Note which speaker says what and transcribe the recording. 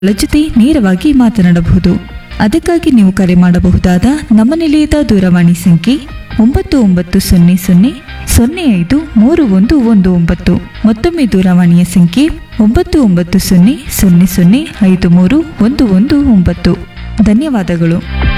Speaker 1: ಜೊತೆ ನೇರವಾಗಿ ಮಾತನಾಡಬಹುದು. ಅದಕ್ಕಾಗಿ ನೀವು ಕರೆ ಮಾಡಬಹುದಾದ ನಮ್ಮ ನಿಲಯದ ದೂರವಾಣಿ ಸಂಖ್ಯೆ 9900053119. ಮತ್ತೊಮ್ಮೆ ದೂರವಾಣಿಯ ಸಂಖ್ಯೆ 9900005319. ಧನ್ಯವಾದಗಳು.